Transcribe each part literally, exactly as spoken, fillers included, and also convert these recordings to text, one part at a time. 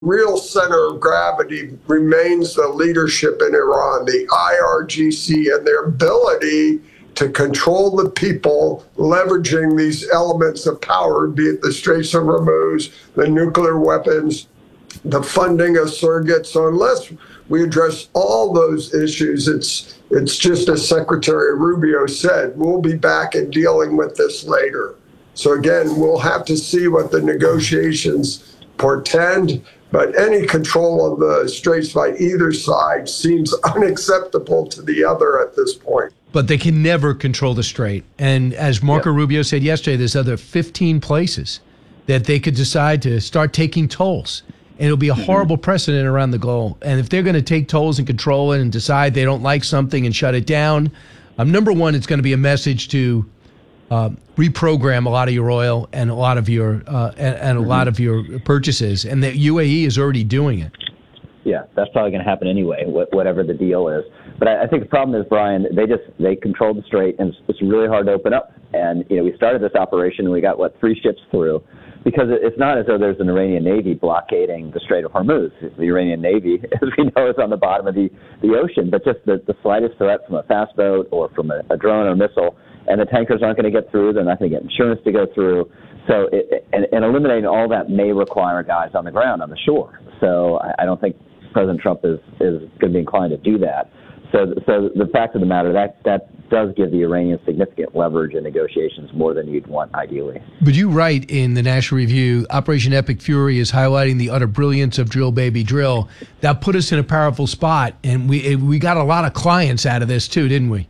real center of gravity remains the leadership in Iran, the I R G C, and their ability to control the people, leveraging these elements of power, be it the Straits of Hormuz, the nuclear weapons, the funding of surrogates. So unless we address all those issues, it's it's just as Secretary Rubio said, we'll be back and dealing with this later. So again, we'll have to see what the negotiations portend, but any control of the Straits by either side seems unacceptable to the other at this point. But they can never control the Strait. And as Marco Yeah. Rubio said yesterday, there's other fifteen places that they could decide to start taking tolls. And it'll be a horrible precedent around the globe. And if they're going to take tolls and control it and decide they don't like something and shut it down, um, number one, it's going to be a message to uh, reprogram a lot of your oil and a lot of your uh, and, and a lot of your purchases. And the U A E is already doing it. Yeah, that's probably going to happen anyway, wh- whatever the deal is. But I, I think the problem is, Brian, they just they controlled the Strait, and it's, it's really hard to open up. And you know, we started this operation, and we got what three ships through, because it's not as though there's an Iranian Navy blockading the Strait of Hormuz. The Iranian Navy, as we know, is on the bottom of the, the ocean. But just the, the slightest threat from a fast boat or from a, a drone or missile, and the tankers aren't going to get through. They're not going to get insurance to go through. So, it, and, and eliminating all that may require guys on the ground, on the shore. So I, I don't think President Trump is, is going to be inclined to do that. So, so the fact of the matter, that that does give the Iranians significant leverage in negotiations, more than you'd want ideally. But you write in the National Review, Operation Epic Fury is highlighting the utter brilliance of Drill Baby Drill. That put us in a powerful spot, and we we got a lot of clients out of this too, didn't we?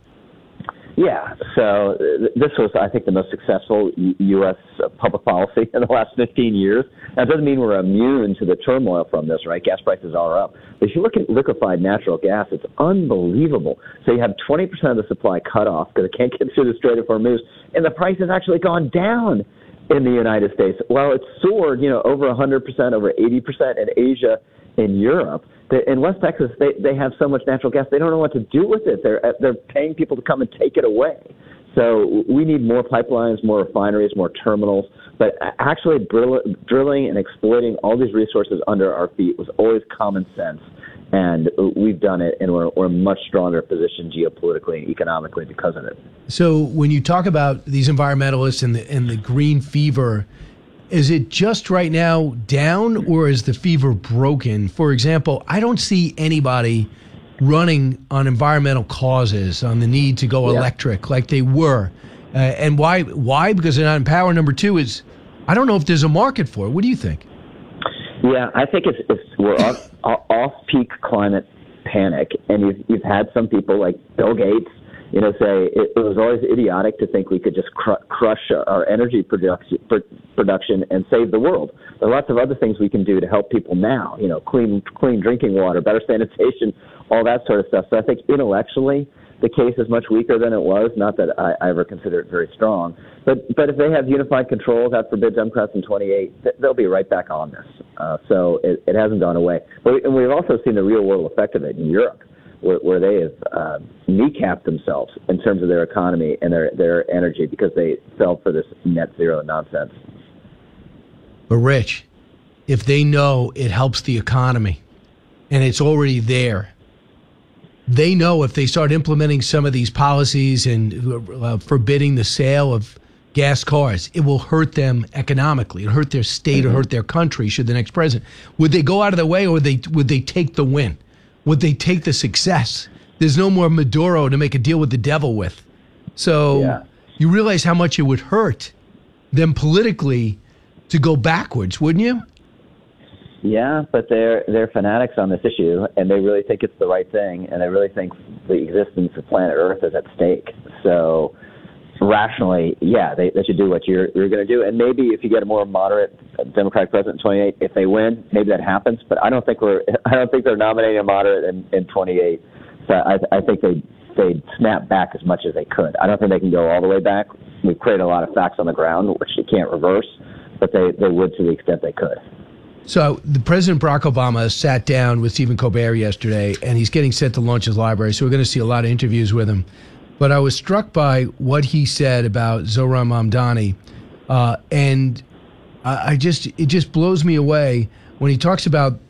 Yeah, so th- this was, I think, the most successful U- U.S. public policy in the last fifteen years. Now, it doesn't mean we're immune to the turmoil from this, right? Gas prices are up. But if you look at liquefied natural gas, it's unbelievable. So you have twenty percent of the supply cut off because it can't get through the Strait of Hormuz, and the price has actually gone down in the United States. Well, it's soared, you know, over one hundred percent, over eighty percent in Asia, in Europe. In West Texas, they, they have so much natural gas, they don't know what to do with it. They're they're paying people to come and take it away. So we need more pipelines, more refineries, more terminals. But actually drill, drilling and exploiting all these resources under our feet was always common sense. And we've done it, and we're, we're in a much stronger position geopolitically and economically because of it. So when you talk about these environmentalists and the, and the green fever, is it just right now down, or is the fever broken? For example, I don't see anybody running on environmental causes, on the need to go Yeah. electric like they were. Uh, and why? Why? Because they're not in power. Number two is, I don't know if there's a market for it. What do you think? Yeah, I think it's, it's we're off, off-peak climate panic, and you've, you've had some people like Bill Gates, you know, say it, it was always idiotic to think we could just cr- crush our energy production, pr- production and save the world. There are lots of other things we can do to help people now, you know, clean clean drinking water, better sanitation, all that sort of stuff. So I think intellectually the case is much weaker than it was. Not that I, I ever consider it very strong. But but if they have unified control, God forbid, Democrats in twenty-eight, th- they'll be right back on this. Uh, so it, it hasn't gone away. But we, and we've also seen the real world effect of it in Europe, where, where they have uh, kneecapped themselves in terms of their economy and their, their energy because they fell for this net zero nonsense. But Rich, if they know it helps the economy and it's already there, they know if they start implementing some of these policies and uh, forbidding the sale of gas cars, it will hurt them economically. It'll hurt their state Mm-hmm. or hurt their country should the next president. Would they go out of their way, or would they, would they take the win? Would they take the success? There's no more Maduro to make a deal with the devil with. So Yeah. you realize how much it would hurt them politically to go backwards, wouldn't you? Yeah, but they're they're fanatics on this issue, and they really think it's the right thing, and they really think the existence of planet Earth is at stake. So rationally, yeah, they, they should do what you're you're going to do. And maybe if you get a more moderate Democratic president in twenty-eight, if they win, maybe that happens. But I don't think we're I don't think they're nominating a moderate in, in twenty-eight. So I I think they they snap back as much as they could. I don't think they can go all the way back. We've created a lot of facts on the ground, which you can't reverse, but they, they would to the extent they could. So the President Barack Obama sat down with Stephen Colbert yesterday, and he's getting set to launch his library, so we're going to see a lot of interviews with him. But I was struck by what he said about Zohran Mamdani, uh, and I, I just it just blows me away when he talks about